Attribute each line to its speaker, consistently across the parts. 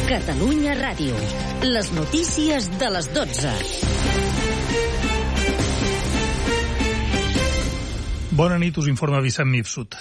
Speaker 1: Catalunya Ràdio. Les notícies de les 12.
Speaker 2: Bona nit, us informa Vicent Mifsud.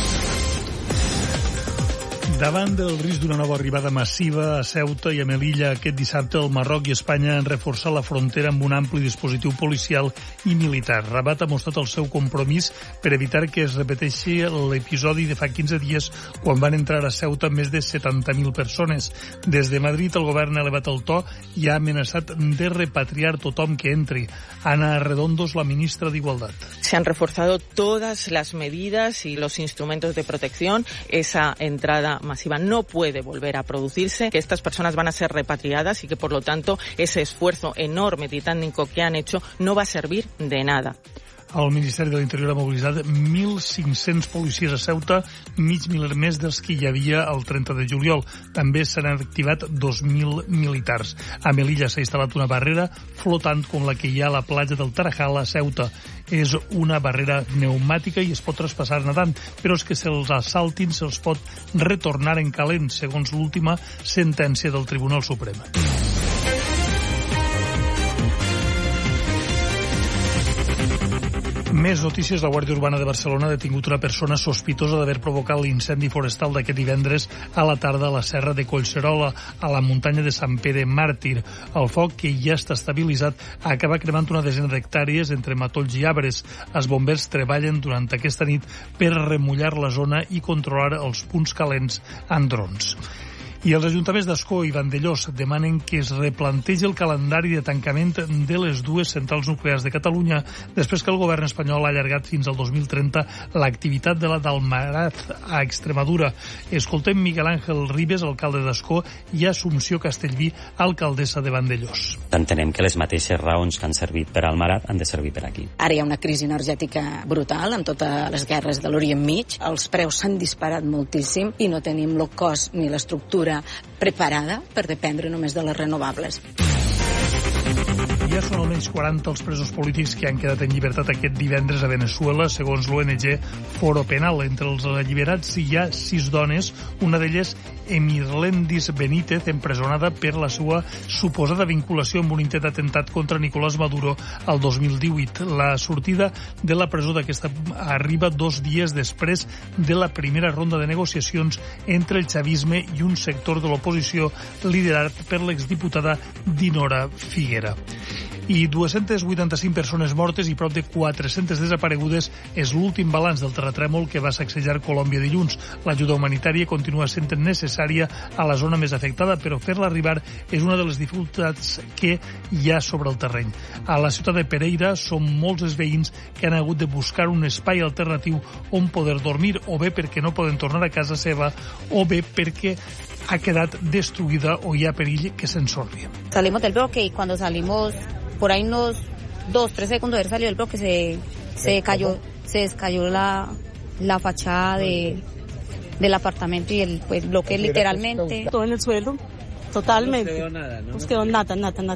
Speaker 2: Davant del risc d'una nova arribada massiva a Ceuta i a Melilla aquest dissabte, el Marroc i Espanya han reforçat la frontera amb un ampli dispositiu policial i militar. Rabat ha mostrat el seu compromís per evitar que es repeteixi l'episodi de fa 15 dies quan van entrar a Ceuta més de 70.000 persones. Des de Madrid el govern ha elevat el to i ha amenaçat de repatriar tothom que entri. Ana Redondos, la ministra de Igualdad.
Speaker 3: Se han reforzado todas las medidas y los instrumentos de protección. Esa entrada masiva no puede volver a producirse, que estas personas van a ser repatriadas y que, por lo tanto, ese esfuerzo enorme titánico que han hecho no va a servir de nada.
Speaker 2: El Ministeri de l'Interior ha mobilitzat 1.500 policies a Ceuta, mig miler més dels que hi havia el 30 de juliol. També s'han activat 2.000 militars. A Melilla s'ha instal·lat una barrera flotant com la que hi ha a la platja del Tarajal a Ceuta. És una barrera pneumàtica i es pot traspassar nedant, però és que se'ls assaltin se'ls pot retornar en calent, segons l'última sentència del Tribunal Suprem. Més notícies. La Guàrdia Urbana de Barcelona ha detingut una persona sospitosa d'haver provocat l'incendi forestal d'aquest divendres a la tarda a la serra de Collserola, a la muntanya de Sant Pere Màrtir. El foc, que ja està estabilitzat, acaba cremant una desena d'hectàrees entre matolls i arbres. Els bombers treballen durant aquesta nit per remullar la zona i controlar els punts calents amb drons. I els ajuntaments d'Ascó i Vandellòs demanen que es replantegi el calendari de tancament de les dues centrals nuclears de Catalunya després que el govern espanyol ha allargat fins al 2030 l'activitat de la d'Almaraz a Extremadura. Escoltem Miguel Ángel Ribes, alcalde d'Ascó, i Assumpció Castellví, alcaldessa de Vandellòs.
Speaker 4: Entenem que les mateixes raons que han servit per Almaraz han de servir per aquí.
Speaker 5: Ara hi ha una crisi energètica brutal amb totes les guerres de l'Orient Mig. Els preus s'han disparat moltíssim i no tenim el cost ni l'estructura preparada per dependre només de les renovables.
Speaker 2: Ja són almenys 40 els presos polítics que han quedat en llibertat aquest divendres a Venezuela, segons l'ONG Foro Penal. Entre els alliberats hi ha 6 dones, una d'elles Emirlendis Benítez, empresonada per la seva suposada vinculació amb un intent d'atemptat contra Nicolás Maduro el 2018. La sortida de la presó d'aquesta arriba 2 dies després de la primera ronda de negociacions entre el chavisme i un sector de l'oposició liderat per l'exdiputada Dinora Figuera. I 285 persones mortes i prop de 400 desaparegudes és l'últim balanç del terratrèmol que va sacsejar Colòmbia dilluns. L'ajuda humanitària continua sent necessària a la zona més afectada, però fer-la arribar és una de les dificultats que hi ha sobre el terreny. A la ciutat de Pereira són molts els veïns que han hagut de buscar un espai alternatiu on poder dormir, o bé perquè no poden tornar a casa seva, o bé perquè ha quedat destruïda o hi ha perill que s'ensorri.
Speaker 6: Salimos del bloque y cuando salimos por ahí unos 2-3 segundos de haber salido del bloque se descayó la fachada del apartamento y el bloque literalmente.
Speaker 7: Todo en el suelo, totalmente. No quedó nada, ¿no? No quedó nada.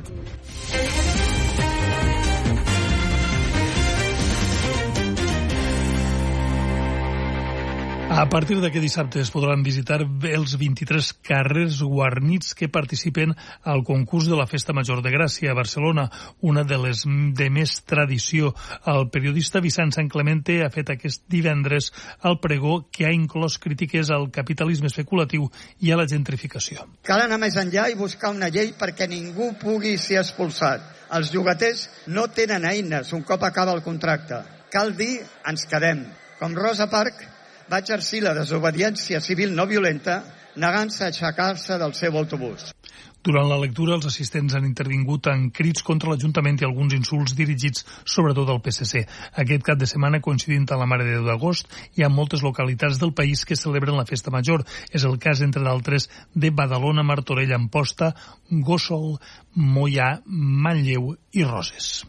Speaker 2: A partir d'aquest dissabte es podran visitar els 23 carrers guarnits que participen al concurs de la Festa Major de Gràcia a Barcelona, una de les de més tradició. El periodista Vicent Sant Clemente ha fet aquest divendres el pregó que ha inclòs crítiques al capitalisme especulatiu i a la gentrificació.
Speaker 8: Cal anar més enllà i buscar una llei perquè ningú pugui ser expulsat. Els llogaters no tenen eines un cop acaba el contracte. Cal dir, ens quedem. Com Rosa Parks va exercir la desobediència civil no violenta negant-se a aixecar-se del seu autobús.
Speaker 2: Durant la lectura, els assistents han intervingut en crits contra l'Ajuntament i alguns insults dirigits sobretot al PSC. Aquest cap de setmana, coincidint amb la Mare de Déu d'Agost, hi ha moltes localitats del país que celebren la Festa Major. És el cas, entre d'altres, de Badalona, Martorell, Amposta, Gósol, Moià, Manlleu i Roses.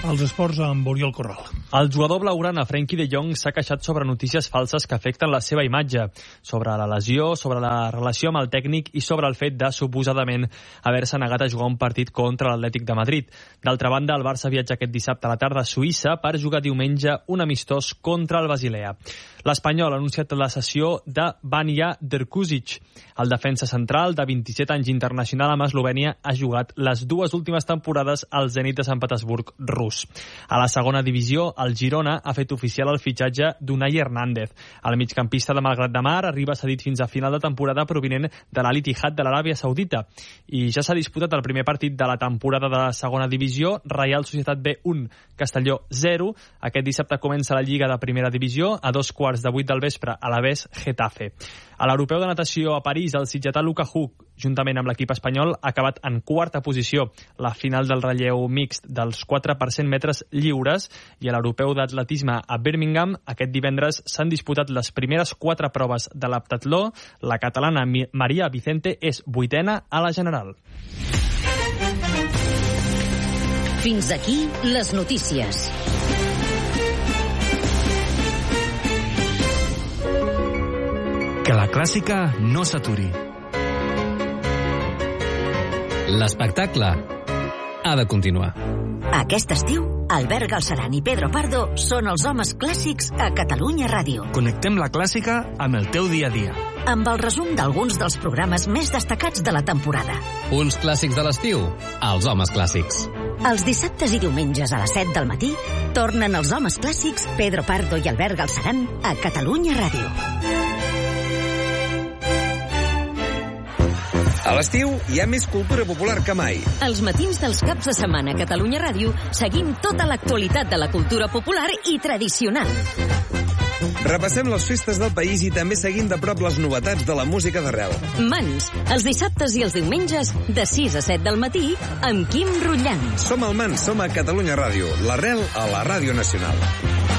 Speaker 2: Els esports amb Oriol Corral.
Speaker 9: El jugador blaugrana Frenkie de Jong s'ha queixat sobre notícies falses que afecten la seva imatge, sobre la lesió, sobre la relació amb el tècnic i sobre el fet de, suposadament, haver-se negat a jugar un partit contra l'Atlètic de Madrid. D'altra banda, el Barça viatja aquest dissabte a la tarda a Suïssa per jugar diumenge un amistós contra el Basilea. L'Espanyol ha anunciat la cessió de Vanja Drkušić. El defensa central, de 27 anys internacional amb Eslovènia, ha jugat les 2 últimes temporades al Zenit de Sant Petersburg rus. A la segona divisió, el Girona ha fet oficial el fitxatge d'Unai Hernández. El migcampista de Malgrat de Mar arriba cedit fins a final de temporada provinent de l'Al-Ittihad de l'Aràbia Saudita. I ja s'ha disputat el primer partit de la temporada de la segona divisió, Reial Societat B 1, Castelló 0. Aquest dissabte comença la Lliga de Primera Divisió a 2:15 del vespre a l'Aves Getafe. A l'Europeu de Natació a París, el sitgetà Luka Huk, juntament amb l'equip espanyol, ha acabat en 4a posició. La final del relleu mixt dels 4% metres lliures i a l'Europeu d'Atletisme a Birmingham, aquest divendres s'han disputat les primeres 4 proves de l'heptatló. La catalana Maria Vicente és 8a a la general.
Speaker 1: Fins aquí les notícies.
Speaker 10: Que la clàssica no s'aturi. L'espectacle ha de continuar.
Speaker 1: Aquest estiu, Albert Galceran i Pedro Pardo són els homes clàssics a Catalunya Ràdio.
Speaker 10: Connectem la clàssica amb el teu dia a dia.
Speaker 1: Amb el resum d'alguns dels programes més destacats de la temporada.
Speaker 10: Uns clàssics de l'estiu, els homes clàssics.
Speaker 1: Els dissabtes i diumenges a les 7 del matí tornen els homes clàssics Pedro Pardo i Albert Galceran a Catalunya Ràdio.
Speaker 11: A l'estiu hi ha més cultura popular que mai.
Speaker 1: Els matins dels caps de setmana a Catalunya Ràdio seguim tota l'actualitat de la cultura popular i tradicional.
Speaker 11: Repassem les festes del país i també seguim de prop les novetats de la música d'arrel.
Speaker 1: Mans, els dissabtes i els diumenges de 6 a 7 del matí amb Quim Rutllant.
Speaker 11: Som al Mans, som a Catalunya Ràdio, l'arrel a la Ràdio Nacional.